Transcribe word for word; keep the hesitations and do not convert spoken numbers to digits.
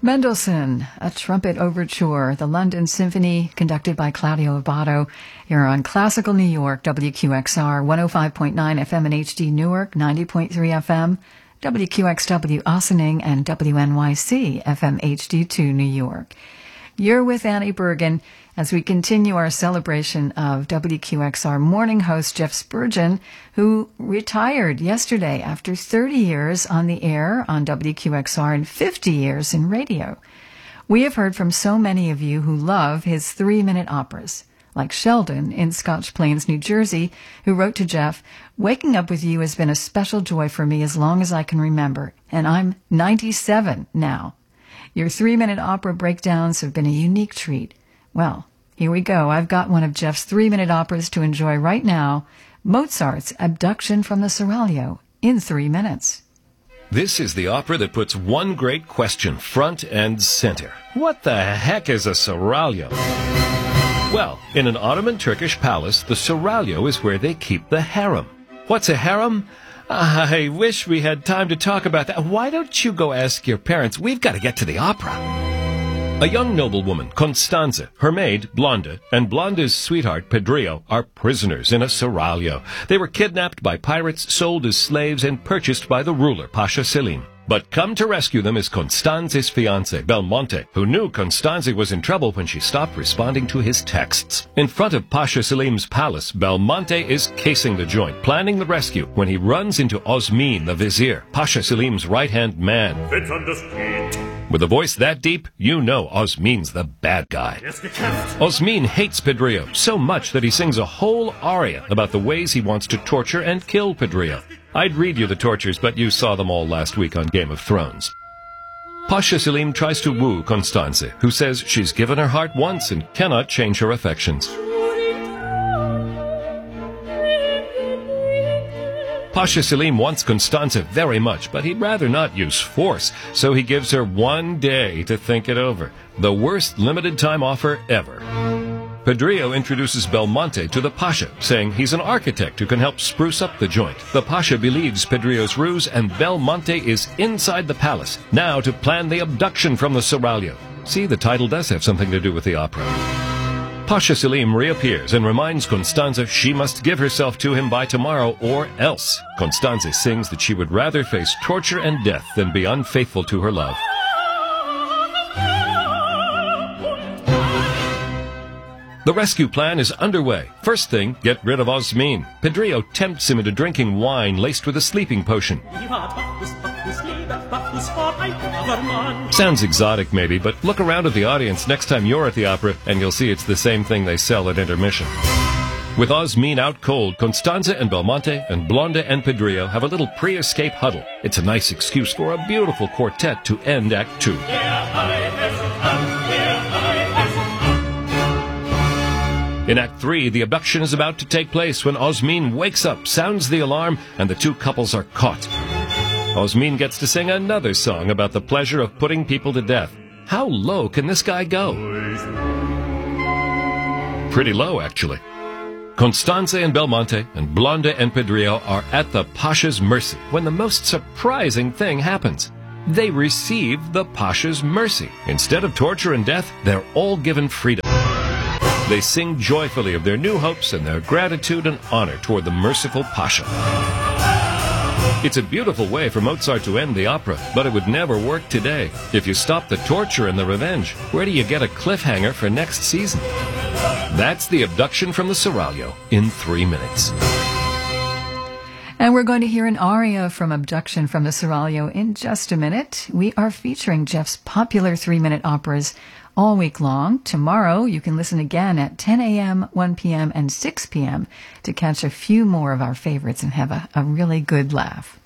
Mendelssohn, a trumpet overture, the London Symphony, conducted by Claudio Abbado, here on Classical New York, W Q X R, one oh five point nine F M in H D Newark, ninety point three F M, W Q X W Ossining, and W N Y C F M H D two New York. You're with Annie Bergen as we continue our celebration of W Q X R morning host Jeff Spurgeon, who retired yesterday after thirty years on the air on W Q X R and fifty years in radio. We have heard from so many of you who love his three-minute operas, like Sheldon in Scotch Plains, New Jersey, who wrote to Jeff, "Waking up with you has been a special joy for me as long as I can remember, and I'm ninety-seven now. Your three-minute opera breakdowns have been a unique treat." Well, here we go. I've got one of Jeff's three-minute operas to enjoy right now, Mozart's Abduction from the Seraglio, in three minutes. This is the opera that puts one great question front and center. What the heck is a seraglio? Well, in an Ottoman Turkish palace, the seraglio is where they keep the harem. What's a harem? I wish we had time to talk about that. Why don't you go ask your parents? We've got to get to the opera. A young noblewoman, Constanze, her maid, Blonde, and Blonde's sweetheart, Pedrillo, are prisoners in a seraglio. They were kidnapped by pirates, sold as slaves, and purchased by the ruler, Pasha Selim. But come to rescue them is Constanze's fiancé, Belmonte, who knew Constanze was in trouble when she stopped responding to his texts. In front of Pasha Selim's palace, Belmonte is casing the joint, planning the rescue, when he runs into Osmin, the vizier, Pasha Selim's right-hand man. With a voice that deep, you know Osmin's the bad guy. Osmin hates Pedrillo so much that he sings a whole aria about the ways he wants to torture and kill Pedrillo. I'd read you the tortures, but you saw them all last week on Game of Thrones. Pasha Selim tries to woo Constanze, who says she's given her heart once and cannot change her affections. Pasha Selim wants Constanze very much, but he'd rather not use force, so he gives her one day to think it over. The worst limited-time offer ever. Pedrillo introduces Belmonte to the Pasha, saying he's an architect who can help spruce up the joint. The Pasha believes Pedrillo's ruse, and Belmonte is inside the palace, now to plan the abduction from the seraglio. See, the title does have something to do with the opera. Pasha Selim reappears and reminds Constanze she must give herself to him by tomorrow or else. Constanze sings that she would rather face torture and death than be unfaithful to her love. The rescue plan is underway. First thing, get rid of Osmin. Pedrillo tempts him into drinking wine laced with a sleeping potion. Sounds exotic maybe, but look around at the audience next time you're at the opera and you'll see it's the same thing they sell at intermission. With Osmin out cold, Constanze and Belmonte and Blonde and Pedrillo have a little pre-escape huddle. It's a nice excuse for a beautiful quartet to end Act Two. In Act Three, the abduction is about to take place when Osmin wakes up, sounds the alarm, and the two couples are caught. Osmin gets to sing another song about the pleasure of putting people to death. How low can this guy go? Pretty low, actually. Constanze and Belmonte and Blonde and Pedrillo are at the Pasha's mercy when the most surprising thing happens. They receive the Pasha's mercy. Instead of torture and death, they're all given freedom. They sing joyfully of their new hopes and their gratitude and honor toward the merciful Pasha. It's a beautiful way for Mozart to end the opera, but it would never work today. If you stop the torture and the revenge, where do you get a cliffhanger for next season? That's the abduction from the seraglio in three minutes. And we're going to hear an aria from Abduction from the Seraglio in just a minute. We are featuring Jeff's popular three-minute operas all week long. Tomorrow, you can listen again at ten a.m., one p.m., and six p.m. to catch a few more of our favorites and have a, a really good laugh.